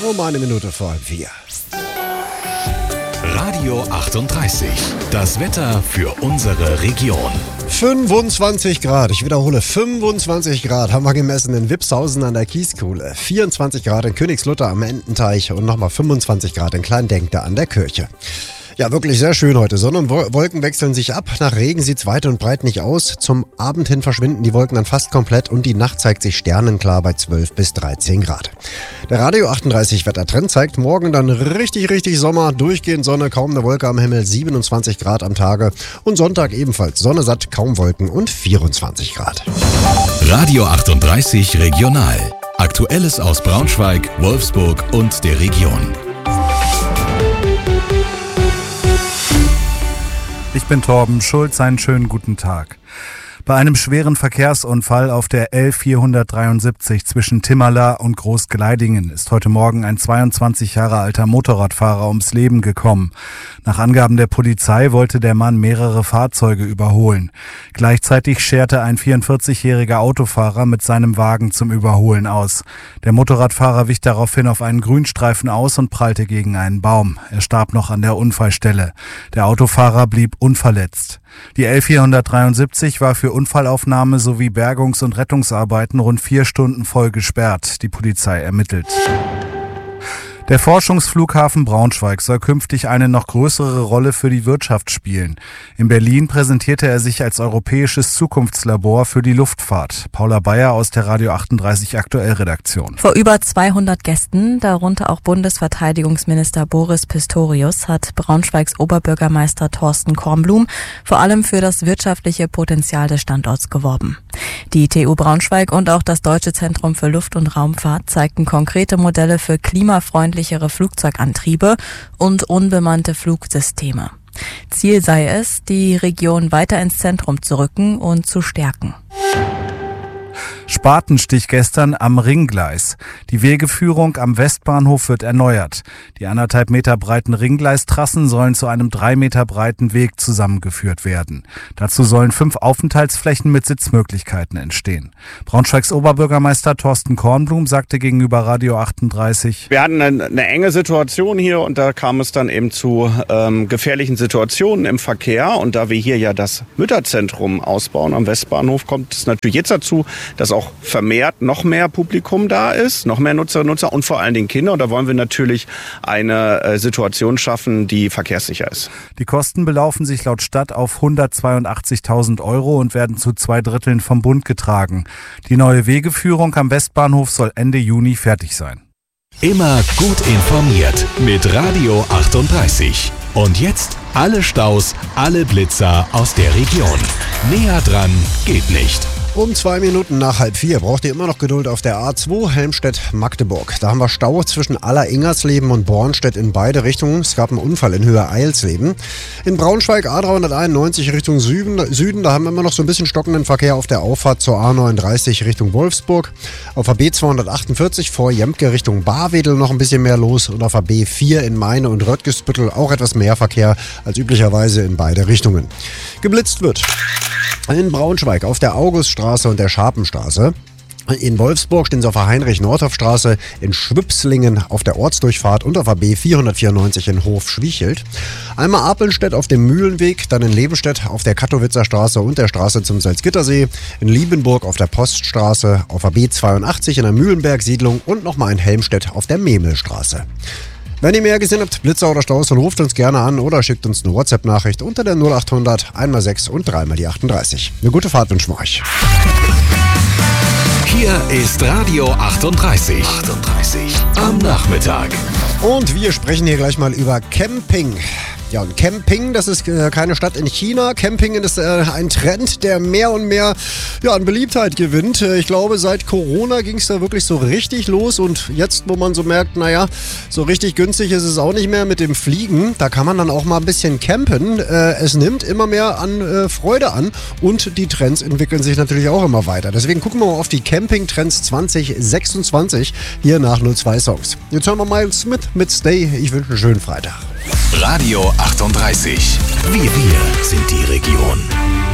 Eine Minute vor 4. Radio 38. Das Wetter für unsere Region. 25 Grad, ich wiederhole, 25 Grad haben wir gemessen in Wipshausen an der Kieskuhle. 24 Grad in Königslutter am Ententeich und nochmal 25 Grad in Kleindenkte an der Kirche. Ja, wirklich sehr schön heute. Sonne und Wolken wechseln sich ab. Nach Regen sieht's weit und breit nicht aus. Zum Abend hin verschwinden die Wolken dann fast komplett und die Nacht zeigt sich sternenklar bei 12 bis 13 Grad. Der Radio 38 Wettertrend zeigt morgen dann richtig Sommer, durchgehend Sonne, kaum eine Wolke am Himmel, 27 Grad am Tage und Sonntag ebenfalls Sonne satt, kaum Wolken und 24 Grad. Radio 38 Regional. Aktuelles aus Braunschweig, Wolfsburg und der Region. Ich bin Torben Schulz, einen schönen guten Tag. Bei einem schweren Verkehrsunfall auf der L473 zwischen Timmerla und Großgleidingen ist heute Morgen ein 22 Jahre alter Motorradfahrer ums Leben gekommen. Nach Angaben der Polizei wollte der Mann mehrere Fahrzeuge überholen. Gleichzeitig scherte ein 44-jähriger Autofahrer mit seinem Wagen zum Überholen aus. Der Motorradfahrer wich daraufhin auf einen Grünstreifen aus und prallte gegen einen Baum. Er starb noch an der Unfallstelle. Der Autofahrer blieb unverletzt. Die L473 war für Unfallaufnahme sowie Bergungs- und Rettungsarbeiten rund 4 Stunden voll gesperrt. Die Polizei ermittelt. Der Forschungsflughafen Braunschweig soll künftig eine noch größere Rolle für die Wirtschaft spielen. In Berlin präsentierte er sich als europäisches Zukunftslabor für die Luftfahrt. Paula Bayer aus der Radio 38 Aktuell-Redaktion. Vor über 200 Gästen, darunter auch Bundesverteidigungsminister Boris Pistorius, hat Braunschweigs Oberbürgermeister Thorsten Kornblum vor allem für das wirtschaftliche Potenzial des Standorts geworben. Die TU Braunschweig und auch das Deutsche Zentrum für Luft- und Raumfahrt zeigten konkrete Modelle für klimafreundlichere Flugzeugantriebe und unbemannte Flugsysteme. Ziel sei es, die Region weiter ins Zentrum zu rücken und zu stärken. Spatenstich gestern am Ringgleis. Die Wegeführung am Westbahnhof wird erneuert. Die 1,5 Meter breiten Ringgleistrassen sollen zu einem 3 Meter breiten Weg zusammengeführt werden. Dazu sollen 5 Aufenthaltsflächen mit Sitzmöglichkeiten entstehen. Braunschweigs Oberbürgermeister Thorsten Kornblum sagte gegenüber Radio 38: Wir hatten eine enge Situation hier und da kam es dann eben zu gefährlichen Situationen im Verkehr. Und da wir hier ja das Mütterzentrum ausbauen am Westbahnhof, kommt es natürlich jetzt dazu, dass auch vermehrt noch mehr Publikum da ist, noch mehr Nutzerinnen und Nutzer und vor allen Dingen Kinder. Und da wollen wir natürlich eine Situation schaffen, die verkehrssicher ist. Die Kosten belaufen sich laut Stadt auf 182.000 € und werden zu 2/3 vom Bund getragen. Die neue Wegeführung am Westbahnhof soll Ende Juni fertig sein. Immer gut informiert mit Radio 38. Und jetzt alle Staus, alle Blitzer aus der Region. Näher dran geht nicht. Um 2 Minuten nach 3:30 braucht ihr immer noch Geduld auf der A2 Helmstedt-Magdeburg. Da haben wir Stau zwischen Aller-Ingersleben und Bornstedt in beide Richtungen. Es gab einen Unfall in Höhe Eilsleben. In Braunschweig A391 Richtung Süden, da haben wir immer noch so ein bisschen stockenden Verkehr auf der Auffahrt zur A39 Richtung Wolfsburg. Auf der B248 vor Jemke Richtung Barwedel noch ein bisschen mehr los und auf der B4 in Meine und Röttgesbüttel auch etwas mehr Verkehr als üblicherweise in beide Richtungen. Geblitzt wird in Braunschweig auf der Auguststraße und der Scharpenstraße. In Wolfsburg stehen sie auf der Heinrich-Nordhoff-Straße, in Schwipslingen auf der Ortsdurchfahrt und auf der B494 in Hof-Schwiechelt. Einmal Apelstedt auf dem Mühlenweg, dann in Lebenstedt auf der Kattowitzer Straße und der Straße zum Salzgittersee, in Liebenburg auf der Poststraße, auf der B82 in der Mühlenberg-Siedlung und nochmal in Helmstedt auf der Memelstraße. Wenn ihr mehr gesehen habt, Blitzer oder Staus, dann ruft uns gerne an oder schickt uns eine WhatsApp-Nachricht unter der 0800 1x6 und 3x38. Eine gute Fahrt wünschen wir euch. Hier ist Radio 38. Am Nachmittag. Und wir sprechen hier gleich mal über Camping. Ja, und Camping, das ist keine Stadt in China. Camping ist ein Trend, der mehr und mehr an Beliebtheit gewinnt. Ich glaube, seit Corona ging es da wirklich so richtig los. Und jetzt, wo man so merkt, so richtig günstig ist es auch nicht mehr mit dem Fliegen. Da kann man dann auch mal ein bisschen campen. Es nimmt immer mehr an Freude an. Und die Trends entwickeln sich natürlich auch immer weiter. Deswegen gucken wir mal auf die Camping-Trends 2026 hier nach 02 Songs. Jetzt hören wir mal mit Stay. Ich wünsche einen schönen Freitag. Radio 38. Wir sind die Region.